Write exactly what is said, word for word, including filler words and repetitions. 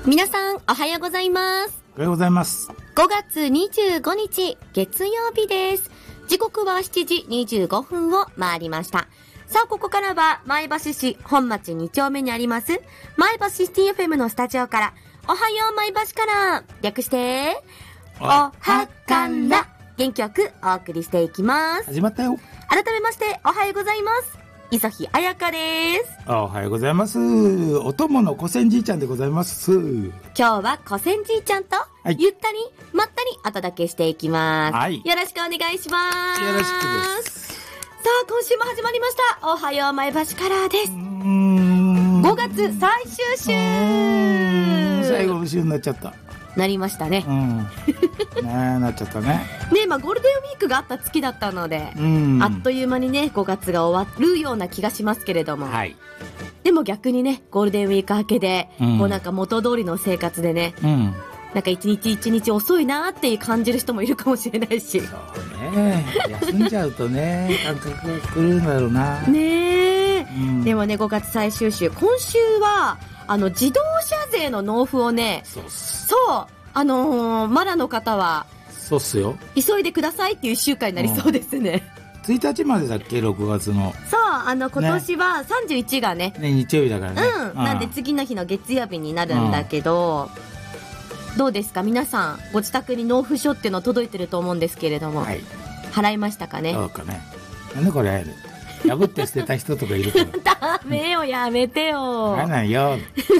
皆さんおはようございます。 おはようございます。 ごがつにじゅうごにち月曜日です。時刻はしちじにじゅうごふんを回りました。さあここからは前橋市本町に丁目にあります前橋シティ エフエム のスタジオからおはよう前橋から略しておはから元気よくお送りしていきます。 始まったよ。 改めましておはようございます。磯日彩香です。 おはようございます。お供の小千じいちゃんでございます。 今日は小千じいちゃんとゆったりまったりお届けしていきます、はい、よろしくお願いします。 よろしくです。 さあ今週も始まりましたおはよう前橋からです。ごがつ最終週、 最後の週になっちゃったなりましたね、 うんねなっちゃったねね、まあ、ゴールデンウィークがあった月だったので、うん、あっという間にねごがつが終わるような気がしますけれども、はい、でも逆にねゴールデンウィーク明けで、うん、こうなんか元通りの生活でね、うん、なんか一日一日遅いなって感じる人もいるかもしれないし、 そうね休んじゃうとね感覚が来るんだろうなねえ、うん、でもねごがつ最終週、今週はあの自動車税の納付をね、そうそうあのー、マラの方はそうっすよ、 急いでくださいっていういっしゅうかんになりそうですね、 うん、ついたちまでだっけろくがつの。 そうあの今年はさんじゅういちが ね, ね, ね日曜日だからね、 うん、なんで次の日の月曜日になるんだけど、うん、どうですか皆さん、ご自宅に納付書っていうの届いてると思うんですけれども、はい、払いましたかね。 そうかね。なんでこれ破って捨てた人とかいるからダメよ、やめてよ。 払わないよ